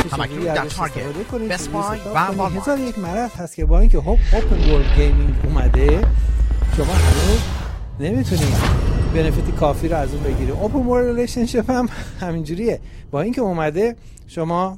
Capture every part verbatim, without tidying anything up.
همکنون در تارگت، بست بای و والمارت. هزار یک مرض هست که با اینکه هوپ اوپن ورلد گیمینگ اومده شما هنوز نمیتونید بنفیت کافی رو از اون بگیرید. اوپن ورلد ریلیشنشیپ هم همینجوریه، با اینکه اومده شما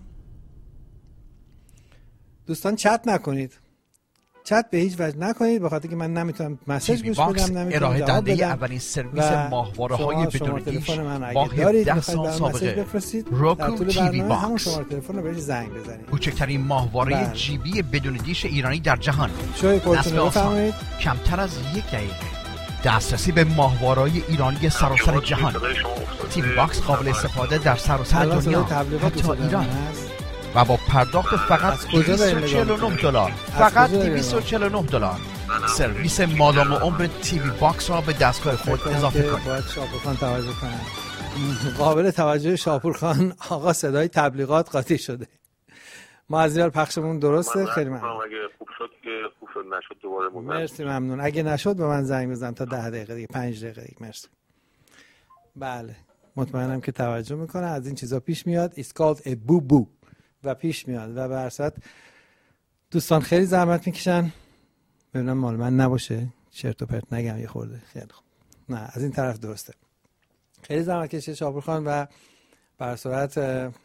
دوستان چت نکنید، چت به هیچ وجه نکنید، بخاطر که من نمیتونم مسیج گوش بدم، نمیتونم ارائه جواب دهنده بدم. اولین سرویس ماهواره‌های بدون ریش با هفده سال سابقه روکو تیوی باکس، همون شماره تلفن رو بهش زنگ بزنید. کوچکترین ماهواره جی بی بدون دیش ایرانی در جهان. شوی خودتون رو بفرمایید. کمتر از یک دقیقه دسترسی به ماهواره‌های ایرانی سراسر جهان. تیوی باکس قابل استفاده در سراسر دنیا، حتی ایران، و با پرداخت فقط دویست و چهل و نه دلار، فقط دویست و چهل و نه دلار سرویس مادام و عمر تیوی باکس را به دستگاه خود اضافه کنید. باید شاپورخان توجه کنم. قابل توجه شاپورخان آقا صدای تبلیغات قاطی شده. ما از این پخشمون درسته. خیلی ممنون. اگه خوب شد که خوب شد، نشد دوباره مون. مرسی ممنون. اگه نشد به من زنگ بزن تا ده دقیقه دیگه، پنج دقیقه دیگه. مرسی. بله مطمئنم که توجه میکنه. از این چیزا پیش میاد. It's called a boo boo و پیش میاد و به هر صورت دوستان خیلی زحمت میکشن. ببینم مال من نباشه چرت و پرت نگم یه خورده. خیلی خوب. نه از این طرف درسته. خیلی زحمت کشید شاپورخان و به هر صورت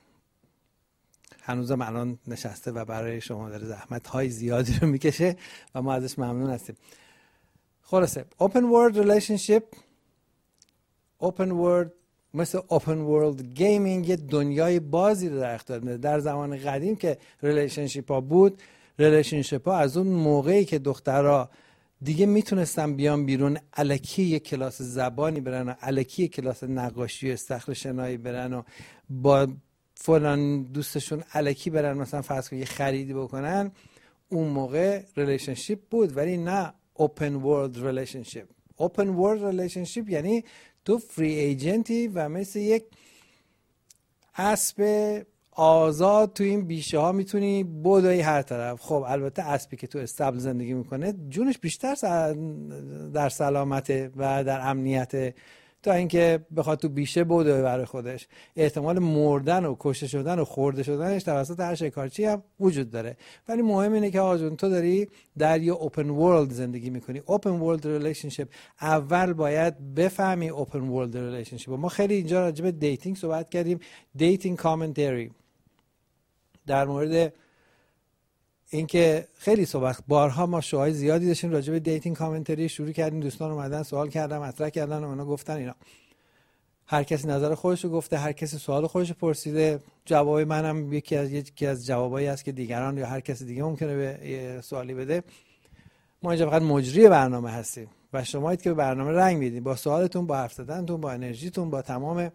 هنوزم الان نشسته و برای شما داره زحمت های زیادی رو میکشه و ما ازش ممنون هستیم. خلاصه open world relationship open world مثل open world gaming یه دنیای بازی رو در اختیار میده. در زمان قدیم که ریلیشنشیپ ها بود، ریلیشنشیپ ها از اون موقعی که دخترها دیگه میتونستن بیان بیرون الکی یک کلاس زبانی برن و الکی یک کلاس نقاشی و استخر شنایی برن و با فلان دوستشون الکی برن مثلا فرض کنید یه خریدی بکنن، اون موقع ریلیشنشیپ بود. ولی نه open world relationship. open world relationship یعنی تو فری ایجنتی و مثل یک اسب آزاد تو این بیشه ها میتونی بدوی هر طرف. خب البته اسبی که تو استبل زندگی میکنه جونش بیشتر در سلامته و در امنیته تا اینکه بخواد تو بیشه بدوی برای خودش. احتمال مردن و کشته شدن و خورده شدنش توسط هر شکارچی هم وجود داره. ولی مهم اینه که آجون تو داری در یه اوپن ورلد زندگی میکنی. اوپن ورلد ریلیشنشیپ اول باید بفهمی اوپن ورلد ریلیشنشیپ. ما خیلی اینجا راجع به دیتینگ صحبت کردیم، دیتینگ کامنتری، در مورد اینکه خیلی صحبت بارها ما شوهای زیادی داشتیم راجع به دیتینگ کامنتری شروع کردیم. دوستان اومدن سوال کردن، مطرح کردن و اونا گفتن اینا. هر کسی نظر خودش رو گفته، هر کسی سوال خودش رو پرسیده. جواب منم یکی از یکی از جوابایی است که دیگران یا هر کسی دیگه ممکنه به سوالی بده. ما اینجا فقط مجری برنامه هستیم و شمایید که به برنامه رنگ میدید با سوالتون، با حرف زدنتون، با انرژیتون، با تمام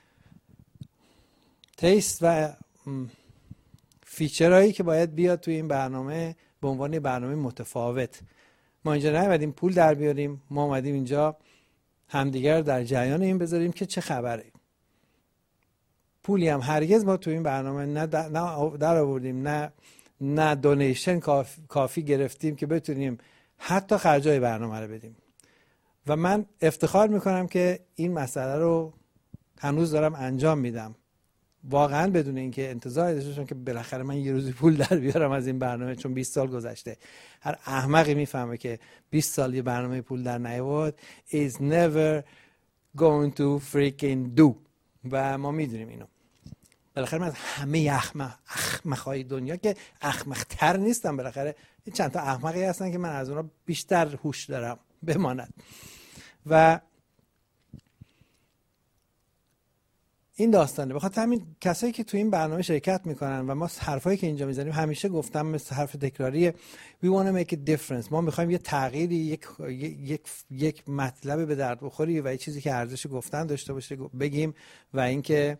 تیست و فیچرهایی که باید بیاد توی این برنامه به عنوان برنامه متفاوت. ما اینجا نیومدیم پول در بیاریم، ما اومدیم اینجا همدیگر در جریان این بذاریم که چه خبره. پولی هم هرگز ما توی این برنامه نه در آوردیم، نه نه دونیشن کافی, کافی گرفتیم که بتونیم حتی خرجای برنامه رو بدیم. و من افتخار میکنم که این مسئله رو هنوز دارم انجام میدم، واقعا بدون اینکه انتظار داشته باشم که بالاخره من یه روزی پول در بیارم از این برنامه، چون بیست سال گذشته. هر احمقی میفهمه که بیست سال یه برنامه پول در نیاورد is never going to freaking do. و ما میدونیم اینو. بالاخره من از همه احمق احمقای دنیا که احمق‌تر نیستم، بالاخره چند تا احمقی هستن که من از اونها بیشتر هوش دارم بماند. و این داستانه. بخاطر همین کسایی که تو این برنامه شرکت میکنن و ما حرفایی که اینجا میزنیم همیشه گفتم مثل حرف تکراریه، we want to make a difference. ما میخوایم یه تغییری، یک یک یک مطلب به درد بخوری و یه چیزی که ارزش گفتن داشته باشه بگیم و اینکه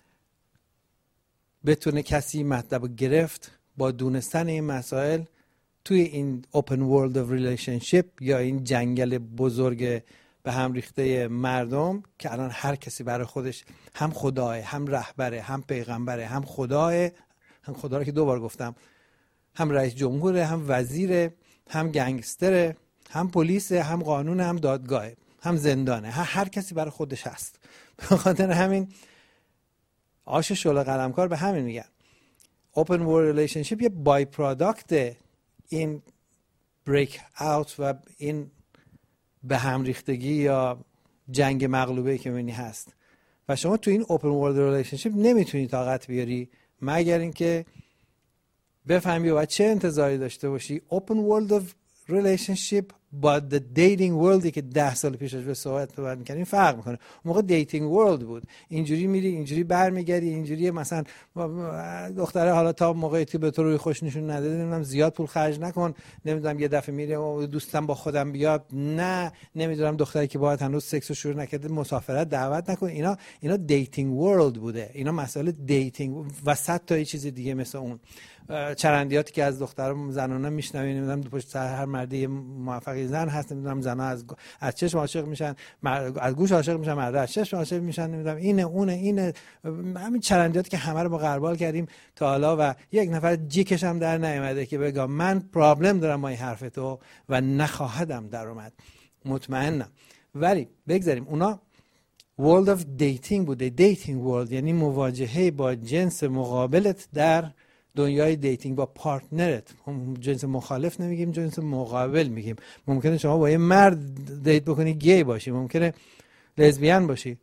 بتونه کسی مطلب گرفت با دونستن این مسائل توی این open world of relationship یا این جنگل بزرگ به هم ریخته مردم که الان هر کسی برای خودش هم خداه، هم رهبره، هم پیغمبره، هم خداه، هم خدا رو که دوبار گفتم، هم رئیس جمهوره، هم وزیره، هم گنگستره، هم پلیسه، هم قانون، هم دادگاهه، هم زندانه. هر کسی برای خودش هست. به خاطر همین آش شله قلمکار به همین میگن open world relationship یه بای پروداکت این بریک اوت و این به هم ریختگی یا جنگ مغلوبه که می‌بینی هست و شما تو این open world relationship نمیتونی طاقت بیاری مگر اینکه بفهمی و چه انتظاری داشته باشی. open world of relationship با the dating worldی که ده سال پیش ازش صحبت می‌کردیم فرق میکنه. اون موقع dating world بود، اینجوری میری اینجوری برمیگردی، اینجوری مثلا دختره حالا تا موقعی که به تو روی خوش نشون نده نمیدونم زیاد پول خرج نکن، نمیدونم یه دفعه میره دوستم با خودم بیاد، نه نمیدونم دختری که باهات هنوز سکس رو شروع نکرده مسافرت دعوت نکن. اینا اینا dating world بوده، اینا مسائل دیتینگ و صد تا یه چیز دیگه مثل اون چرندیاتی که از دخترم زنانه میشنوین، نمیدونم پشت سر هر مردی موفقی زن هست، نمیدونم زنا از از چشم عاشق میشن، از گوش عاشق میشن، مرد از چشم عاشق میشن، نمیدونم اینه اونه اینه همین چرندیاتی که همه رو ما غربال کردیم تا حالا و یک نفر جیکش هم در نیامده که بگم من پرابلم دارم با این حرف تو و نخواهدم در اومد، مطمئنم. ولی بگذاریم اونا world of dating بوده. dating world یعنی مواجهه با جنس مقابلت در دنیای دیتینگ با پارتنرت. جنس مخالف نمیگیم، جنس مقابل میگیم. ممکنه شما با یه مرد دیت بکنی گی باشی، ممکنه لزبیان باشی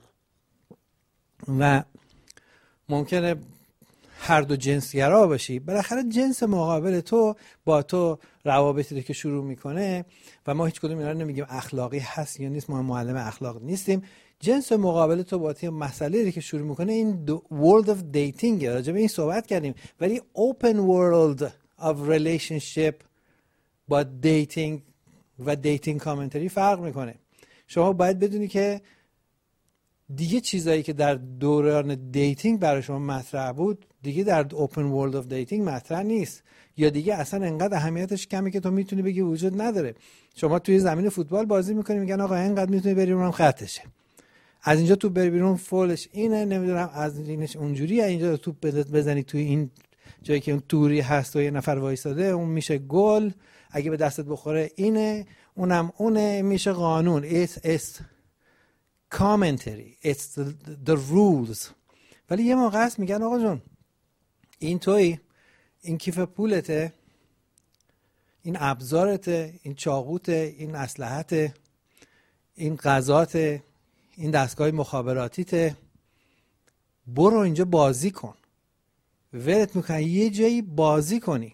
و ممکنه هر دو جنسگرا باشی. بالاخره جنس مقابل تو با تو روابطی که شروع میکنه و ما هیچ کدوم اینا رو نمیگیم اخلاقی هست یا نیست، ما معلم اخلاق نیستیم. جنس مقابل تو با این مسئله که شروع میکنه این world of dating، راجع به این صحبت کردیم. ولی open world of relationship با dating و dating commentary فرق میکنه. شما باید بدونی که دیگه چیزایی که در دوران دیتینگ برای شما مطرح بود دیگه در open world of dating مطرح نیست، یا دیگه اصلا انقدر اهمیتش کمی که تو میتونی بگی وجود نداره. شما توی زمین فوتبال بازی میکنی میگن آقا اینقدر میتونی بری اونم خطشه، از اینجا تو بری بیرون فولش اینه، نمیدونم از اینش اونجوریه، اینجا تو بزنی توی این جایی که اون توری هست و یه نفر وایساده اون میشه گل، اگه به دستت بخوره اینه، اونم اونه، میشه قانون. it's it's commentary it's the, the rules. ولی یه موقع هست میگن آقا جون این توی این کیف پولته، این ابزارته، این چاقوته، این اسلحته، این غذاته، این دستگاه مخابراتیته، برو اینجا بازی کن. ولت میکنن یه جایی بازی کنی.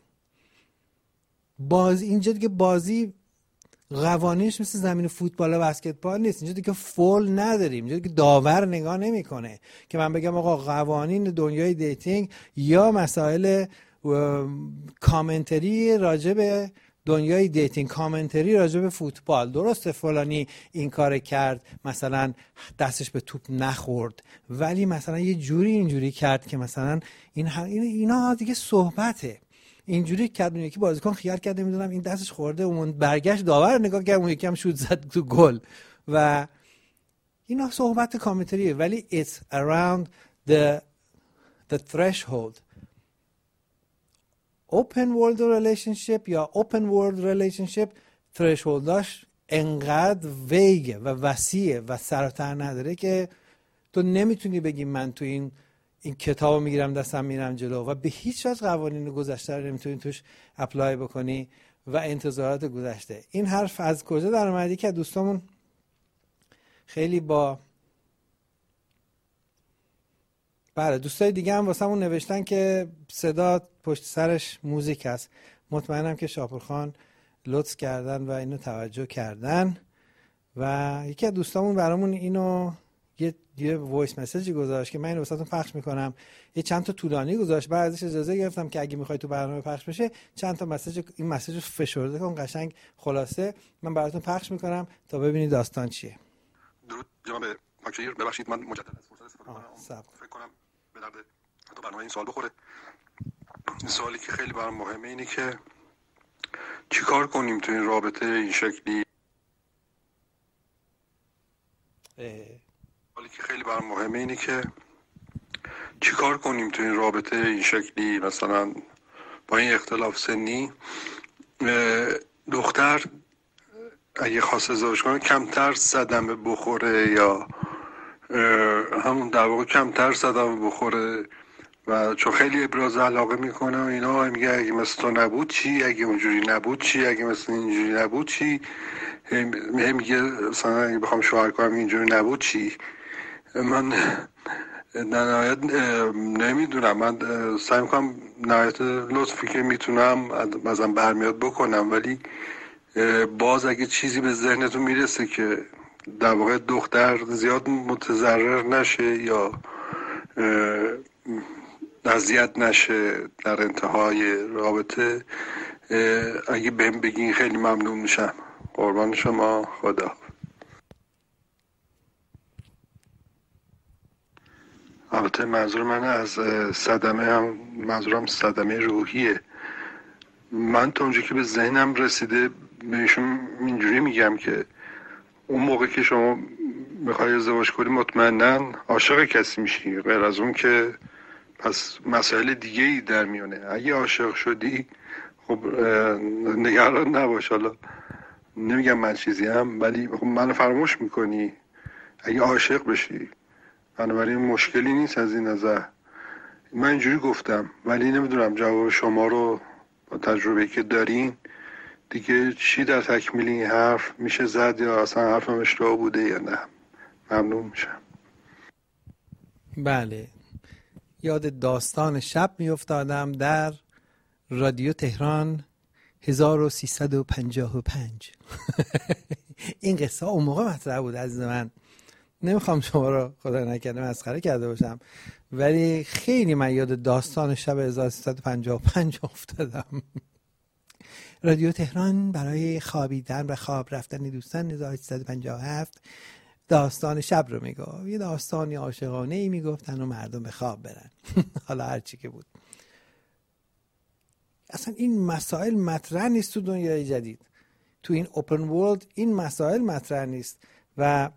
بازی اینجا دیگه بازی قوانینش مثل زمین فوتبال و بسکتبال نیست. اینجا دیگه فول نداریم، اینجا دیگه داور نگاه نمیکنه که من بگم آقا قوانین دنیای دیتینگ یا مسائل کامنتری راجع به دنیای دیتینگ، کامنتری راجع به فوتبال، درسته فلانی این کار کرد مثلا دستش به توپ نخورد ولی مثلا یه جوری اینجوری کرد که مثلا این اینا دیگه صحبته. اینجوری کرد، اون یکی بازیکن خیال کرده میدونم این دستش خورده، اون برگشت داور نگاه کرد اون یکی هم شوت زد تو گل و اینا صحبت کامنتریه. ولی it's around the the threshold. open world relationship یا open world relationship thresholdاش انقدر ویگه و وسیعه و سر و ته نداره که تو نمیتونی بگی من تو این این کتابو میگیرم دستم میرم جلو و به هیچ وجه قوانین گذشته رو نمیتونی توش اپلای بکنی و انتظارات گذشته. این حرف از کجا در اومدی که دوستامون خیلی با بله دوستای دیگه هم واسمون نوشتن که صدا پشت سرش موزیک هست. مطمئنم که شاپورخان لطف کردن و اینو توجه کردن و یکی از دوستامون برامون اینو یه یه وایس مسیجی گذاشت که من اینو واسهتون پخش میکنم. یه چند تا طولانی گذاشت، بعد ازش اجازه گرفتم که اگه میخوای تو برنامه پخش بشه چند تا مسیج این مسیج رو فشرده کن قشنگ خلاصه من براتون پخش میکنم تا ببینید داستان چیه. درود جناب پاکشیر، ببخشید من مجدد از فرصت استفاده کنم. فکر کنم به درد تو برنامه این سوال بخوره. این سوالی که خیلی برام مهمه اینه که چیکار کنیم تو این رابطه این شکلی. سوالی که خیلی برام مهمه اینه که چیکار کنیم تو این رابطه این شکلی، مثلا با این اختلاف سنی دختر اگه خواست ازدواج کنه کمتر صدمه بخوره یا همون در واقع کمتر صدمه بخوره و چون خیلی ابراز علاقه میکنه و اینا، میگه اگه مثل تو نبود چی، اگه اونجوری نبود چی، اگه مثل اینجوری نبود چی، میگه مثلا اگه بخوام شوهر کنم اینجوری نبود چی. من نهایت نمیدونم، من سعی میکنم نهایت لطفی که میتونم ازم برمیاد بکنم، ولی باز اگه چیزی به ذهنتون میرسه که در واقع دختر زیاد متضرر نشه یا اذیت نشه در انتهای رابطه، اگه بهم بگین خیلی ممنون میشم. قربان شما، خدا. البته منظور من از صدمه هم منظورم صدمه روحیه. من تا اونجا که به ذهنم رسیده بهشون اینجوری میگم که اون موقع که شما میخوای ازدواج کنی مطمئناً عاشق کسی میشی، غیر از اون که پس مسائل دیگه ای در میونه. اگه عاشق شدی خب نگران نباش، حالا نمیگم من چیزی هم، ولی خب منو فراموش میکنی اگه عاشق بشی. بنابراین مشکلی نیست از این نظر. من اینجوری گفتم، ولی نمیدونم جواب شما رو با تجربه‌ای که دارین دیگه چی در تکمیل این حرف میشه زد یا اصلا حرفم اشتباه بوده یا نه. ممنون میشم. بله، یاد داستان شب میافتادم در رادیو تهران هزار و سیصد و پنجاه و پنج. این قصه اون موقع مطرح بود عزیز من. نمیخوام شما رو خدا نکنه مسخره کرده باشم، ولی خیلی من یاد داستان شب هزار و سیصد و پنجاه و پنج افتادم. رادیو تهران برای خوابیدن و خواب رفتن دوستان هزار و سیصد و پنجاه و هفت داستان شب رو میگفت. یه داستانی عاشقانه ای میگفتن و مردم به خواب برن. حالا هر چی که بود. اصلا این مسائل مطرح نیست تو دنیای جدید. تو این اوپن ورلد این مسائل مطرح نیست و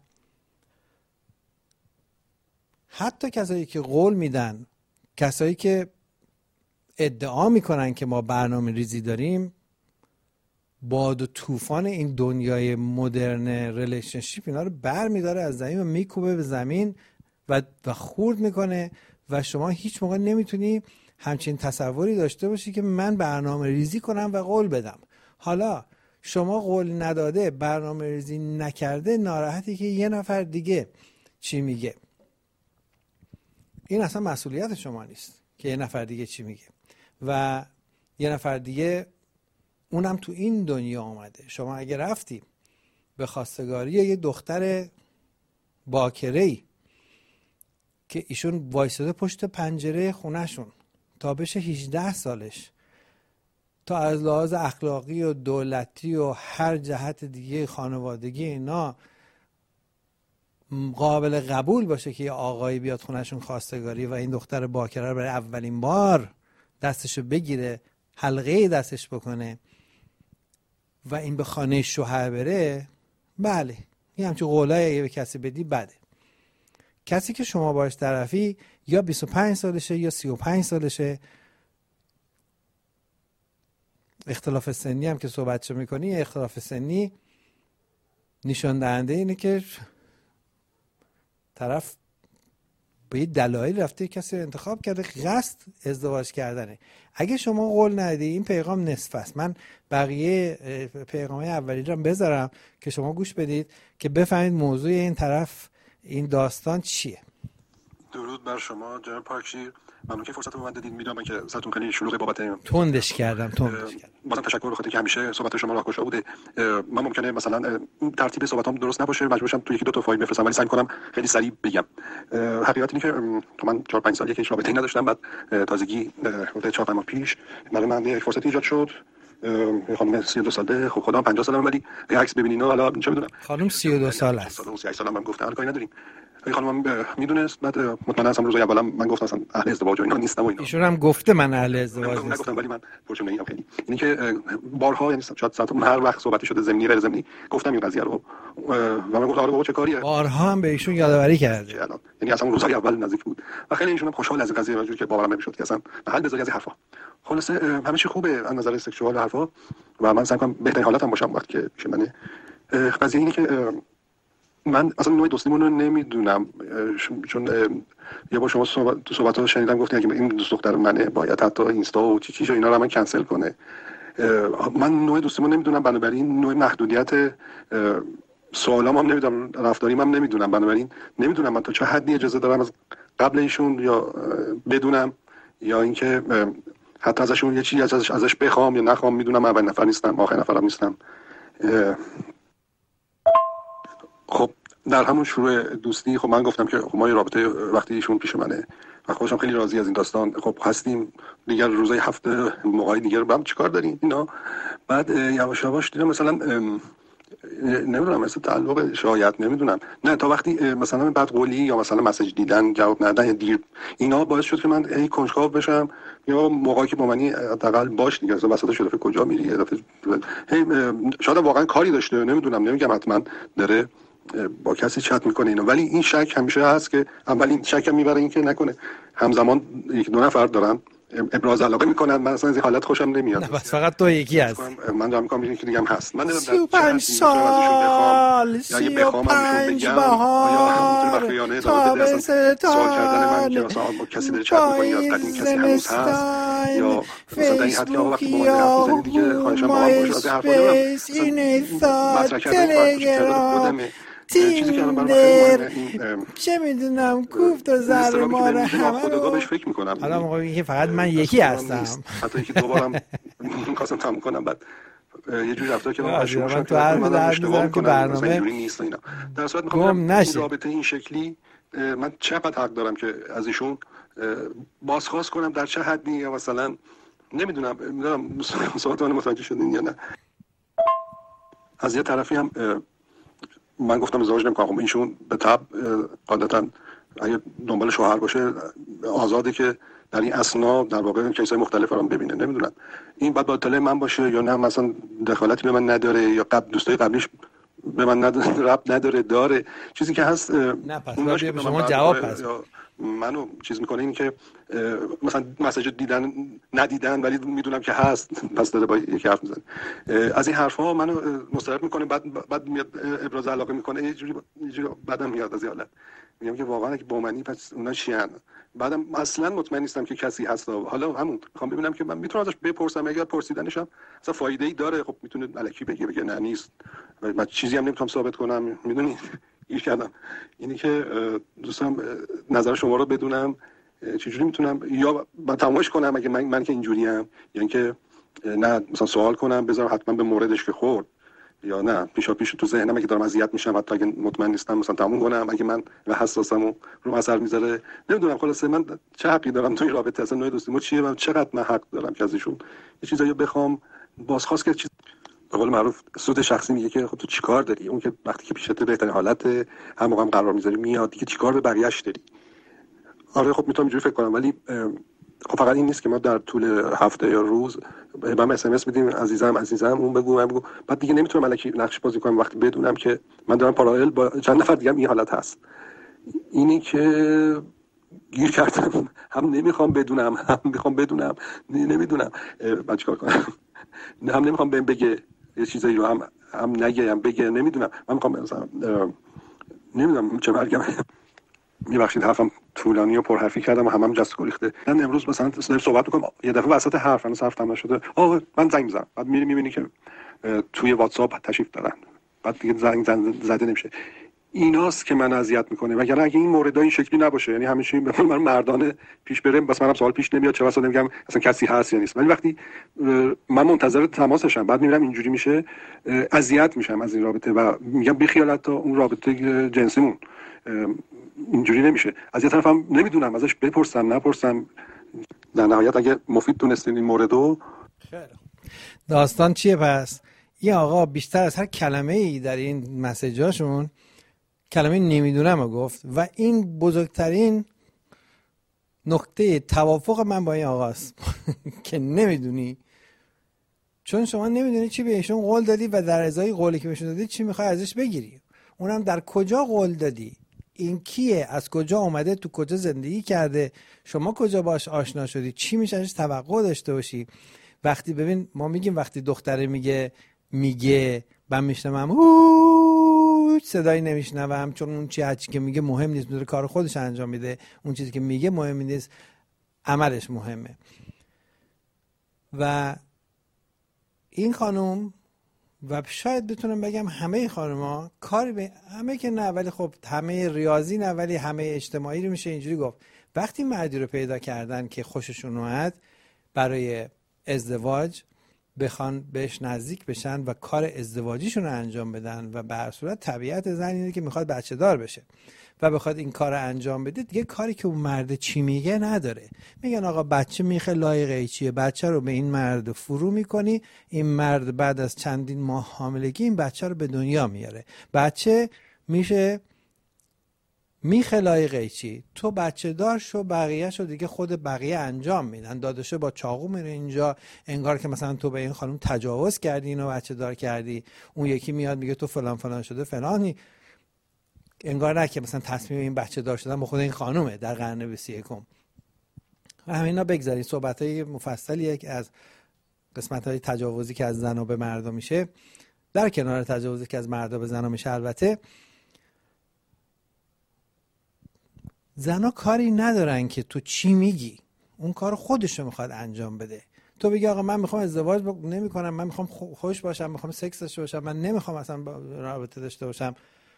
حتی کسایی که قول میدن، کسایی که ادعا میکنن که ما برنامه ریزی داریم، باد و طوفان این دنیای مدرن ریلیشنشیپ اینا رو بر میداره از زمین و میکوبه به زمین و, و خورد میکنه و شما هیچ موقع نمیتونی همچین تصوری داشته باشی که من برنامه ریزی کنم و قول بدم. حالا شما قول نداده، برنامه ریزی نکرده، ناراحتی که یه نفر دیگه چی میگه. این اصلا مسئولیت شما نیست که یه نفر دیگه چی میگه و یه نفر دیگه اونم تو این دنیا آمده. شما اگه رفتی به خواستگاری یه دختر باکره‌ای که ایشون وایساده پشت پنجره خونهشون تا بشه هجده سالش، تا از لحاظ اخلاقی و دولتی و هر جهت دیگه خانوادگی اینا قابل قبول باشه که یه آقایی بیاد خونهشون خواستگاری و این دختر باکره رو برای اولین بار دستشو بگیره، حلقه دستش بکنه و این به خانه شوهر بره، بله این همچون قولای اگه به کسی بدی بده. کسی که شما باش طرفی یا بیست و پنج سالشه یا سی و پنج سالشه، اختلاف سنی هم که صحبتشو میکنی، اختلاف سنی نشان دهنده اینه که طرف به یه دلایل رفته کسی رو انتخاب کرده، قصد ازدواج کردنه. اگه شما قول ندی این پیغام نصف است. من بقیه پیغامای اولی رو بذارم که شما گوش بدید که بفهمید موضوع این طرف این داستان چیه. درود بر شما جناب پاکشیر. ممنون که فرصت رو به من دادید. میدونم که سرتون خیلی شلوغه بابت تندش کردم تندش کردم. بازم تشکر بخاطر که همیشه صحبت شما راهگشا بوده. من ممکنه مثلا ترتیب صحبتام درست نباشه، مجبور بشم تو یکی دو تا فایل بفرستم، ولی سعی می‌کنم خیلی سریع بگم. حقیقت اینه که تو من چهار پنج سالیه که هیچ رابطه‌ای نداشتم. بعد تازگی حدود چهار پنج ماه پیش برای من یک فرصت ایجاد شد. خانم سی و دو ساله، خب خودم پنجاه سالمه، ولی عکس ببینین حالا چه می‌دونم. خانم سی و دو ساله است. سی و هشت سالم من گفتم حالا کاری نداریم. این خانم میدونست، بعد مطمئنا از روز اولم من گفتم اصلا اهل ازدواج و اینا نیستم و اینا. ایشون هم گفته من اهل ازدواج نیستم. نگفتم، ولی من پرچونه اینم خیلی اینی که بارها، یعنی شاید ساعت هر وقت صحبتی شده زمینی غیر زمینی گفتم این قضیه رو و من گفتم آره بابا چه کاریه. بارها هم به ایشون یادآوری کرده. یعنی اصلا روزهای اول نزدیک بود و خیلی ایشون هم خوشحال از این قضیه بود که باورم نمیشد که اصلا محل بذاری از این حرفا. خلاصه همه چی خوبه از نظر سکشوال و حرفا و من سعی کنم بهترین حالتم باشم وقتی که میشه. من قضیه اینه که من اصلا نوع دوستیمون رو نمیدونم، چون یه با شما صحبت تو صحبت‌ها شنیدم گفتین که این دوست دختر منه باید حتی اینستا و چی چیزا اینا رو من کنسل کنه. من نوع دوستیمو نمیدونم، بنابراین نوع محدودیت سوالام هم نمیدونم، رفتاریم هم نمیدونم، بنابراین نمیدونم من تا چه حدی اجازه دارم از قبل ایشون یا بدونم یا اینکه حتی ازشون یه چیزی ازش ازش بخوام یا نخوام. میدونم اول نفر نیستم، آخر نفرم نیستم. خب در همون شروع دوستی خب من گفتم که خب ما یه رابطه وقتی ایشون پیش منه و خودم خیلی راضی از این داستان خب هستیم، دیگر روزای هفته موقعی دیگه با هم چیکار داریم اینا. بعد یواش یواش دیدم مثلا نمیدونم مثلا تعلق شاید نمیدونم نه تا وقتی مثلا بعد قولی یا مثلا مسیج دیدن جواب ندادن یا دیر اینا باعث شد که من هی کنجکاو بشم یا موقعی که با منی حداقل باش دیگه مثلا وسط شده کجا میری هی شاید واقعا کاری داشته نمیدونم، نمیگم حتما داره با کسی چت میکنه اینا، ولی این شک همیشه هست که اولین شکم میبره این که نکنه همزمان یک دو نفر دارن ابراز علاقه میکنن. من اصلا از این حالت خوشم نمیاد. نه بس فقط تو یکی هست. من دارم میگم که دیگه هم هست. من سی و پنج سال سی و پنج بهار تابستان یا کسی داره چت میکنه یا قدیم کسی هنوز هست یا مثلا در این حد که وقتی با من حرف میزنی دیگه خواهشم با هم باشه از حرف تلگرام تیندر چه میدونم کوفت و زر مار همه رو بهش فکر میکنم. حالا موقع میگه فقط من یکی هستم، حتی اینکه دوبارم می‌خواستم تموم کنم بعد یه جوری رفتار که من من تو هر اشتباه میکنم که برنامه اینجوری نیست اینا. در صورت میخوام این رابطه این شکلی من چقدر حق دارم که از ایشون بازخواست کنم، در چه حدی، یا مثلا نمیدونم نمیدونم صحبت من متوجه شدین یا نه. از یه طرفی هم من گفتم ازدواج نمی‌کنم، خب ایشون به طب قاعدتاً اگه دنبال شوهر باشه آزاده که در این اسنا در واقع کیس‌های مختلف رو ببینه. نمیدونم این بعد با اطلاع من باشه یا نه، مثلا دخالتی به من نداره یا قبل دوستای قبلیش به من نداره ربط نداره داره چیزی که هست. نه پس باشه به شما جواب هست. منو چیز میکنه این که مثلا مسیج دیدن ندیدن ولی میدونم که هست، پس داره با یکی حرف میزنه. از این حرفا منو مسترب میکنه، بعد بعد میاد ابراز علاقه میکنه، یه جوری یه جوری بعدم میاد از حالت میگم که واقعا اگه با منی پس اونا چیان. بعدم اصلا مطمئن نیستم که کسی هست. حالا همون میخوام ببینم که من میتونم ازش بپرسم، اگر پرسیدنشم اصلا فایده ای داره خب میتونه الکی بگه بگه نه نیست، من چیزی هم نمیتونم ثابت کنم. میدونی گیر کردم. اینی که دوستم نظر شما رو بدونم چجوری میتونم یا با تماشا کنم اگه من من که اینجوری ام، یا اینکه نه مثلا سوال کنم بذارم حتما به موردش که خورد، یا نه پیشا پیش تو ذهنم اگه دارم اذیت میشم حتی اگه مطمئن نیستم مثلا تموم کنم اگه من و حساسم و رو اثر میذاره. نمیدونم خلاصه من چه حقی دارم تو این رابطه، اصلا نوع دوستیمو چیه و چقدر من حق دارم که ازشون یه چیزایی بخوام بازخواست که چیز به قول معروف سود شخصی میگه که خب تو چیکار داری، اون که وقتی که پیشت بهترین حالت هم موقع هم قرار میذاری میاد دیگه چیکار به بقیه‌اش داری. آره خب میتونم اینجوری فکر کنم، ولی خب فقط این نیست که ما در طول هفته یا روز من اس ام اس میدیم عزیزم عزیزم اون بگو من بگو، بعد دیگه نمیتونم الکی نقش بازی کنم وقتی بدونم که من دارم پارالل با چند نفر دیگه هم این حالت هست. اینی که گیر کردم، هم نمیخوام بدونم هم میخوام بدونم نمیدونم بعد چیکار کنم. هم نمیخوام بهم بگه یه چیزایی رو هم هم نگه هم بگه، نمیدونم من میخوام مثلا نمیدونم چه برگم. میبخشید حرفم طولانی و پرحرفی کردم و همم هم جست گریخته. من امروز مثلا دارم صحبت میکنم یه دفعه وسط حرف انا صرف تمام شده آه من زنگ میزنم، بعد میری میبینی که توی واتساپ تشریف دارن، بعد دیگه زنگ زده نمیشه. ایناست که من اذیت میکنه، وگرنه اگه این موردها این شکلی نباشه یعنی همه چی به من مردانه پیش بره بس منم سوال پیش نمیاد چه واسه نمیگم اصلا کسی هست یا نیست، ولی وقتی من منتظر تماسشم بعد میبینم اینجوری میشه اذیت میشم از این رابطه و میگم بی خیالت تا اون رابطه جنسیمون اینجوری نمیشه. از یه طرفم نمیدونم ازش بپرسم نپرسم، در نهایت اگه مفید دونستین این موردو. خیلی داستان چیه پس؟ این آقا بیشتر از هر کلمه ای در این مسیجاشون کلمه نمیدونم رو گفت و این بزرگترین نقطه توافق من با این آقاست که نمیدونی، چون شما نمیدونی چی بهشون قول دادی و در ازای قولی که بهشون دادی چی میخوای ازش بگیری، اونم در کجا قول دادی، این کیه، از کجا اومده، تو کجا زندگی کرده، شما کجا باش آشنا شدی، چی میشه ازش توقع داشته باشی. وقتی ببین ما میگیم وقتی دختره میگه میگه من میشنم اوه صدایی نمیشنوم، چون اون چیزی که میگه مهم نیست، داره کار خودش انجام میده، اون چیزی که میگه مهم نیست، عملش مهمه. و این خانم و شاید بتونم بگم همه خانم‌ها کاری به همه که نه، ولی خب همه ریاضی نه، ولی همه اجتماعی رو میشه اینجوری گفت، وقتی مردی رو پیدا کردن که خوششون اومد برای ازدواج، بخوان بهش نزدیک بشن و کار ازدواجیشون رو انجام بدن و به هر صورت طبیعت زن اینه که میخواد بچه دار بشه و بخواد این کار رو انجام بده، دیگه کاری که اون مرد چی میگه نداره. میگن آقا بچه میخه لایق چیه، بچه رو به این مرد فرو میکنی، این مرد بعد از چندین ماه حاملگی این بچه رو به دنیا میاره، بچه میشه میخه لایق چی، تو بچه دار شو، بقیه شو دیگه خود بقیه انجام میدن. داداشه با چاقو میره اینجا، انگار که مثلا تو به این خانم تجاوز کردی، اینو بچه دار کردی. اون یکی میاد میگه تو فلان فلان شده فلانی، انگار نه که مثلا تصمیم این بچه دار شدن با خود این خانومه در قرن بیست و یکم. و همینا بگذارید، صحبت‌های مفصلیه که از قسمت‌های تجاوزی که از زنا به مردا میشه، در کنار تجاوزی که از مردا به زنا میشه. البته زنا کاری ندارن که تو چی میگی، اون کار خودشو میخواد انجام بده. تو بگی آقا من میخوام ازدواج ب... نمیکنم، من میخوام خوش باشم، میخوام سکس داشته باشم، من نمیخوام اصلا رابطه داشته باشم،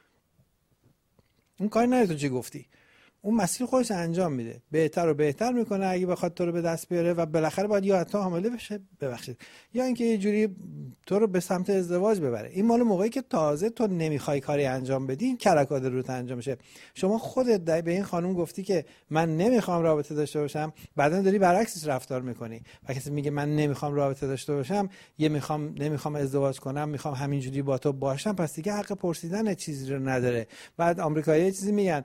اون کاری نداره تو چی گفتی. اون مسیر خودش انجام میده، بهتر و بهتر میکنه اگه بخواد تو رو به دست بیاره و بالاخره باید یا تا حامله بشه، ببخشید، یا اینکه یه جوری تو رو به سمت ازدواج ببره. این مال موقعی که تازه تو نمیخوای کاری انجام بدی، این کلکات روت انجام میشه. شما خودت به این خانم گفتی که من نمیخوام رابطه داشته باشم، بعدن داری برعکسش رفتار میکنی. و کسی میگه من نمیخوام رابطه داشته باشم، یه میخوام نمیخوام ازدواج کنم، میخوام همینجوری با تو باشم، پس دیگه حق پرسیدن چیزی رو نداره. بعد آمریکایی‌ها چیزی میگن،